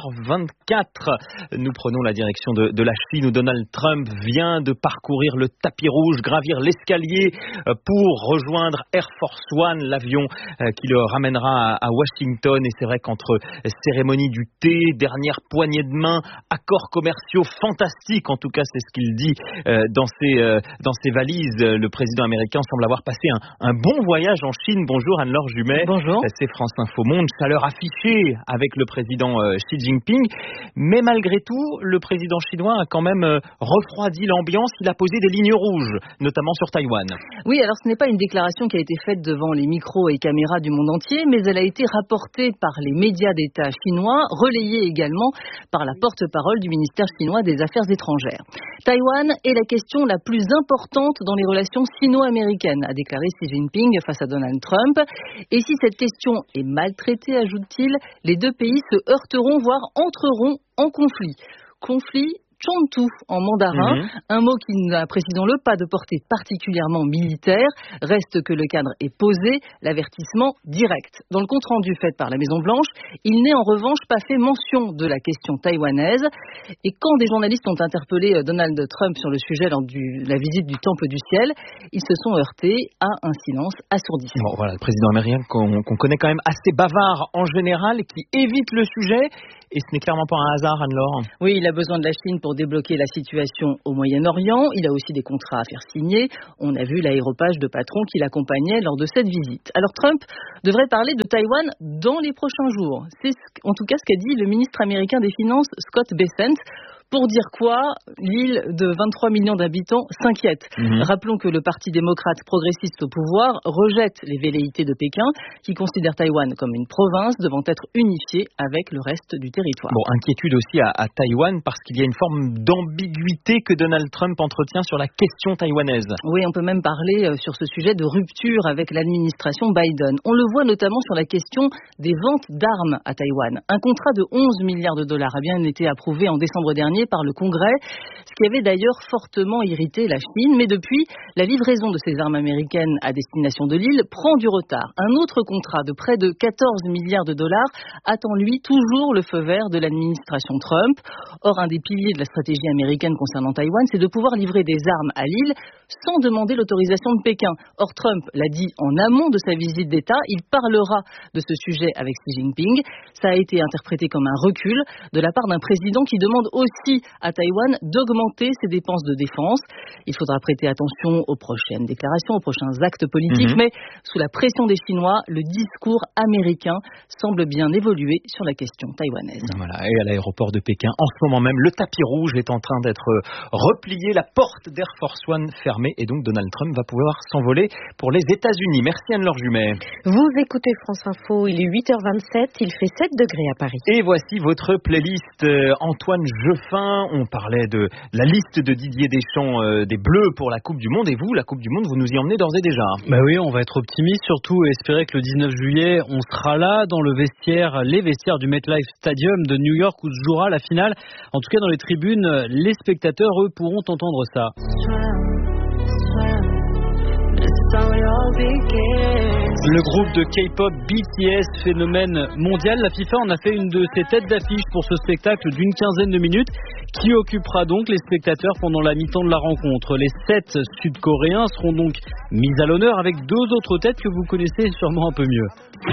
8h24, nous prenons la direction de la Chine où Donald Trump vient de parcourir le tapis rouge, gravir l'escalier pour rejoindre Air Force One, l'avion qui le ramènera à Washington. Et c'est vrai qu'entre cérémonie du thé, dernière poignée de main, accords commerciaux fantastiques, en tout cas c'est ce qu'il dit dans ses valises, le président américain semble avoir passé un bon voyage en Chine. Bonjour Anne-Laure Jumet. Bonjour. C'est France Info Monde, chaleur affichée avec le président Xi Jinping. Mais malgré tout, le président chinois a quand même refroidi l'ambiance. Il a posé des lignes rouges, notamment sur Taïwan. Oui, alors ce n'est pas une déclaration qui a été faite devant les micros et caméras du monde entier, mais elle a été rapportée par les médias d'État chinois, relayée également par la porte-parole du ministère chinois des Affaires étrangères. Taïwan est la question la plus importante dans les relations sino-américaines, a déclaré Xi Jinping face à Donald Trump. Et si cette question est maltraitée, ajoute-t-il, les deux pays se heurteront, voire entreront en conflit. Conflit Chontu en mandarin, un mot qui n'a, précisons-le, pas de portée particulièrement militaire. Reste que le cadre est posé, l'avertissement direct. Dans le compte-rendu fait par la Maison-Blanche, il n'est en revanche pas fait mention de la question taïwanaise. Et quand des journalistes ont interpellé Donald Trump sur le sujet lors de la visite du Temple du Ciel, ils se sont heurtés à un silence assourdissant. Bon, voilà, le président américain qu'on connaît quand même assez bavard en général, qui évite le sujet. Et ce n'est clairement pas un hasard, Anne-Laure. Oui, il a besoin de la Chine pour débloquer la situation au Moyen-Orient. Il a aussi des contrats à faire signer. On a vu l'aéropage de patron qui l'accompagnait lors de cette visite. Alors Trump devrait parler de Taïwan dans les prochains jours. C'est en tout cas ce qu'a dit le ministre américain des Finances, Scott Bessent. Pour dire quoi, l'île de 23 millions d'habitants s'inquiète. Rappelons que le Parti démocrate progressiste au pouvoir rejette les velléités de Pékin, qui considère Taïwan comme une province devant être unifiée avec le reste du territoire. Bon, inquiétude aussi à Taïwan parce qu'il y a une forme d'ambiguïté que Donald Trump entretient sur la question taïwanaise. Oui, on peut même parler sur ce sujet de rupture avec l'administration Biden. On le voit notamment sur la question des ventes d'armes à Taïwan. Un contrat de 11 milliards de dollars a bien été approuvé en décembre dernier par le Congrès, ce qui avait d'ailleurs fortement irrité la Chine. Mais depuis, la livraison de ces armes américaines à destination de l'île prend du retard. Un autre contrat de près de 14 milliards de dollars attend, lui, toujours le feu vert de l'administration Trump. Or, un des piliers de la stratégie américaine concernant Taïwan, c'est de pouvoir livrer des armes à l'île sans demander l'autorisation de Pékin. Or, Trump l'a dit en amont de sa visite d'État, il parlera de ce sujet avec Xi Jinping. Ça a été interprété comme un recul de la part d'un président qui demande aussi à Taïwan d'augmenter ses dépenses de défense. Il faudra prêter attention aux prochaines déclarations, aux prochains actes politiques, mais sous la pression des Chinois, le discours américain semble bien évoluer sur la question taïwanaise. Voilà, et à l'aéroport de Pékin, en ce moment même, le tapis rouge est en train d'être replié, la porte d'Air Force One fermée, et donc Donald Trump va pouvoir s'envoler pour les États-Unis. Merci Anne-Laure Jumet. Vous écoutez France Info, il est 8h27, il fait 7 degrés à Paris. Et voici votre playlist. Antoine Jeffin, on parlait de la liste de Didier Deschamps des Bleus pour la Coupe du Monde, et vous, la Coupe du Monde, vous nous y emmenez d'ores et déjà. Bah oui, on va être optimiste surtout et espérer que le 19 juillet, on sera là dans les vestiaires du MetLife Stadium de New York où se jouera la finale. En tout cas, dans les tribunes, les spectateurs, eux, pourront entendre ça. Le groupe de K-pop BTS, phénomène mondial, la FIFA en a fait une de ses têtes d'affiche pour ce spectacle d'une quinzaine de minutes qui occupera donc les spectateurs pendant la mi-temps de la rencontre. Les 7 Sud-Coréens seront donc mis à l'honneur avec 2 autres têtes que vous connaissez sûrement un peu mieux.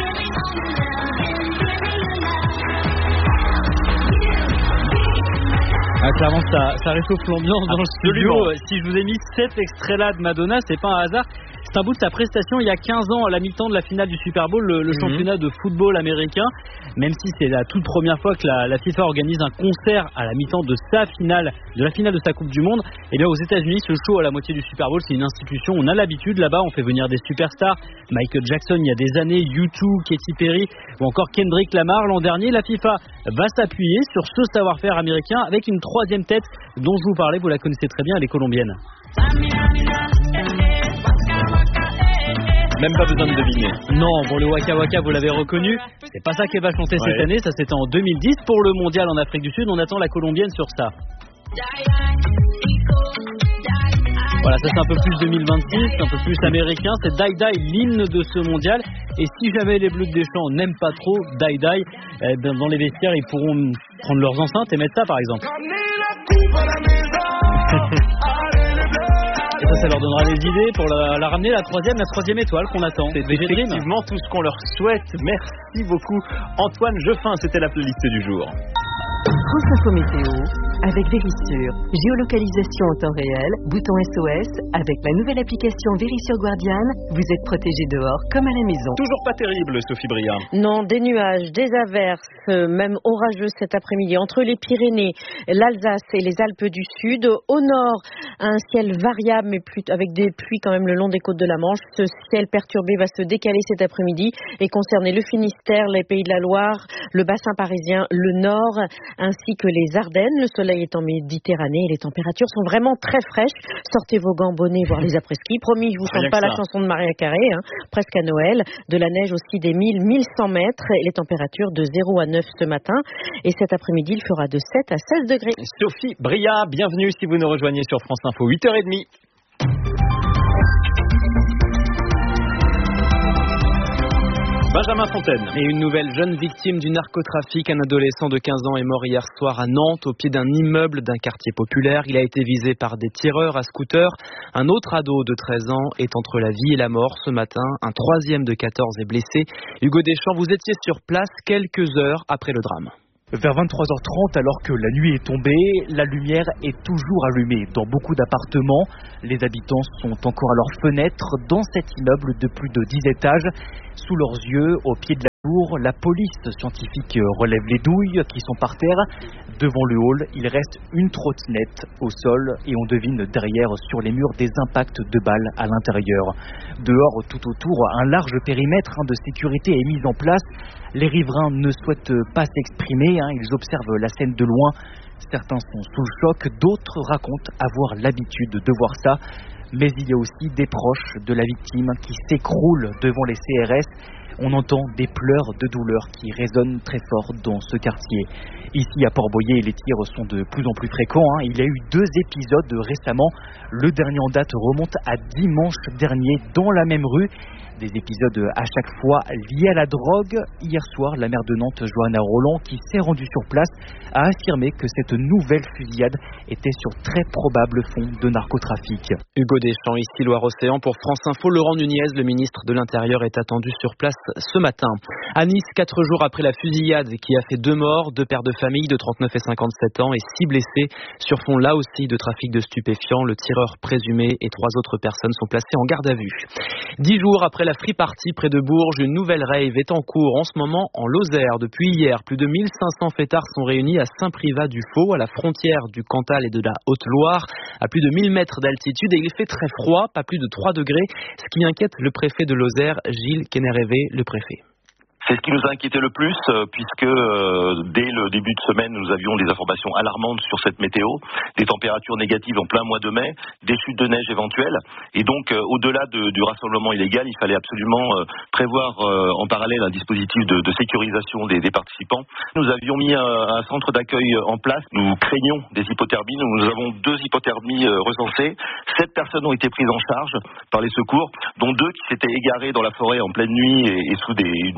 Ah, clairement, ça réchauffe l'ambiance dans le studio. Si je vous ai mis 7 extraits là de Madonna, c'est pas un hasard. C'est un bout de sa prestation il y a 15 ans à la mi-temps de la finale du Super Bowl, le championnat de football américain. Même si c'est la toute première fois que la FIFA organise un concert à la mi-temps de la finale de sa Coupe du Monde, et bien aux États-Unis, ce show à la moitié du Super Bowl, c'est une institution. On a l'habitude là-bas, on fait venir des superstars. Michael Jackson il y a des années, U2, Katy Perry ou encore Kendrick Lamar. L'an dernier, la FIFA va s'appuyer sur ce savoir-faire américain avec une troisième tête dont je vous parlais. Vous la connaissez très bien, elle est colombienne. Même pas besoin de deviner. Non, bon, le Waka Waka, vous l'avez reconnu. C'est pas ça qu'elle va chanter cette année. Ça, c'était en 2010 pour le mondial en Afrique du Sud. On attend la colombienne sur ça. Voilà, ça c'est un peu plus 2026, un peu plus américain. C'est Die Die, l'hymne de ce mondial. Et si jamais les Bleus de Deschamps n'aiment pas trop Die Die, dans les vestiaires, ils pourront prendre leurs enceintes et mettre ça, par exemple. Et ça leur donnera des idées pour la ramener, la troisième étoile qu'on attend. C'est effectivement tout ce qu'on leur souhaite. Merci beaucoup. Antoine Jeffin, c'était la playlist du jour. France Info Météo avec Vérissure. Géolocalisation en temps réel, bouton SOS. Avec la nouvelle application Vérissure Guardian, vous êtes protégé dehors comme à la maison. Toujours pas terrible, Sophie Bria. Non, des nuages, des averses, même orageux cet après-midi entre les Pyrénées, l'Alsace et les Alpes du Sud. Au nord, un ciel variable mais avec des pluies quand même le long des côtes de la Manche. Ce ciel perturbé va se décaler cet après-midi et concerner le Finistère, les Pays de la Loire, le bassin parisien, le nord, ainsi que les Ardennes. Le soleil est en Méditerranée et les températures sont vraiment très fraîches. Sortez vos gants, bonnets, voire les après-ski. Promis, je vous chante pas la chanson de Maria Carré, presque à Noël. De la neige aussi des 1100 mètres et les températures de 0 à 9 ce matin. Et cet après-midi, il fera de 7 à 16 degrés. Sophie Bria, bienvenue si vous nous rejoignez sur France Info, 8h30. Benjamin Fontaine. Et une nouvelle jeune victime du narcotrafic. Un adolescent de 15 ans est mort hier soir à Nantes, au pied d'un immeuble d'un quartier populaire. Il a été visé par des tireurs à scooter. Un autre ado de 13 ans est entre la vie et la mort ce matin. Un troisième de 14 est blessé. Hugo Deschamps, vous étiez sur place quelques heures après le drame. Vers 23h30, alors que la nuit est tombée, la lumière est toujours allumée. Dans beaucoup d'appartements, les habitants sont encore à leurs fenêtres dans cet immeuble de plus de 10 étages. Sous leurs yeux, au pied de la tour, la police scientifique relève les douilles qui sont par terre. Devant le hall, il reste une trottinette au sol et on devine derrière sur les murs des impacts de balles à l'intérieur. Dehors, tout autour, un large périmètre de sécurité est mis en place. Les riverains ne souhaitent pas s'exprimer, ils observent la scène de loin. Certains sont sous le choc, d'autres racontent avoir l'habitude de voir ça. Mais il y a aussi des proches de la victime qui s'écroulent devant les CRS. On entend des pleurs de douleur qui résonnent très fort dans ce quartier. Ici à Port-Boyer, les tirs sont de plus en plus fréquents. Il y a eu 2 épisodes récemment. Le dernier en date remonte à dimanche dernier dans la même rue. Des épisodes à chaque fois liés à la drogue. Hier soir, la maire de Nantes, Johanna Roland, qui s'est rendue sur place, a affirmé que cette nouvelle fusillade était sur très probable fond de narcotrafic. Hugo Deschamps, ici Loire-Océan pour France Info. Laurent Nunez, le ministre de l'Intérieur, est attendu sur place ce matin. À Nice, 4 jours après la fusillade qui a fait 2 morts, 2 pères de famille de 39 et 57 ans et 6 blessés sur fond là aussi de trafic de stupéfiants. Le tireur présumé et 3 autres personnes sont placées en garde à vue. 10 jours après la free party près de Bourges, une nouvelle rave est en cours en ce moment en Lozère. Depuis hier, plus de 1500 fêtards sont réunis à Saint-Privat-du-Faux, à la frontière du Cantal et de la Haute-Loire, à plus de 1000 mètres d'altitude, et il fait très froid, pas plus de 3 degrés, ce qui inquiète le préfet de Lozère, Gilles Kennerevé, le préfet. C'est ce qui nous a inquiété le plus, puisque dès le début de semaine, nous avions des informations alarmantes sur cette météo, des températures négatives en plein mois de mai, des chutes de neige éventuelles, et donc au-delà du rassemblement illégal, il fallait absolument prévoir en parallèle un dispositif de sécurisation des participants. Nous avions mis un centre d'accueil en place, nous craignons des hypothermies, nous avons 2 hypothermies recensées, 7 personnes ont été prises en charge par les secours, dont 2 qui s'étaient égarées dans la forêt en pleine nuit et sous une tempête de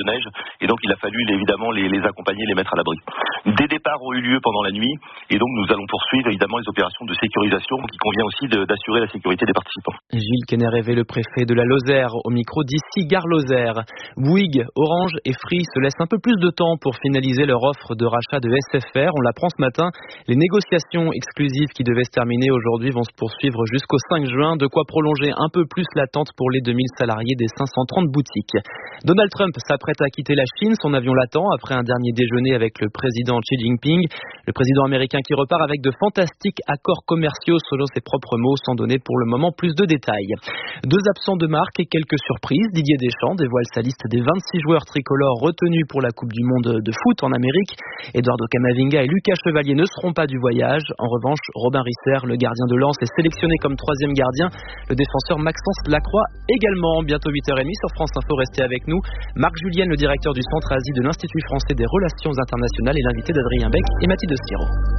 neige, et donc il a fallu évidemment les accompagner, les mettre à l'abri. Des départs ont eu lieu pendant la nuit, et donc nous allons poursuivre évidemment les opérations de sécurisation, qui convient aussi d'assurer la sécurité des participants. Gilles Kenner-Révé, le préfet de la Lozère, au micro d'ici Gare Lozère. Bouygues, Orange et Free se laissent un peu plus de temps pour finaliser leur offre de rachat de SFR. On l'apprend ce matin. Les négociations exclusives qui devaient se terminer aujourd'hui vont se poursuivre jusqu'au 5 juin. De quoi prolonger un peu plus l'attente pour les 2000 salariés des 530 boutiques. Donald Trump s'apprête à quitter la Chine. Son avion l'attend après un dernier déjeuner avec le président Xi Jinping. Le président américain qui repart avec de fantastiques accords commerciaux selon ses propres mots, sans donner pour le moment plus de détails. 2 absents de marque et quelques surprises. Didier Deschamps dévoile sa liste des 26 joueurs tricolores retenus pour la Coupe du Monde de foot en Amérique. Eduardo Camavinga et Lucas Chevalier ne seront pas du voyage. En revanche, Robin Risser, le gardien de Lens, est sélectionné comme 3e gardien. Le défenseur Maxence Lacroix également. Bientôt 8h30 sur France Info, restez avec nous. Marc Julien, le directeur du Centre Asie de l'Institut français des relations internationales, est l'invité d'Adrien Beck et Mathilde Siro.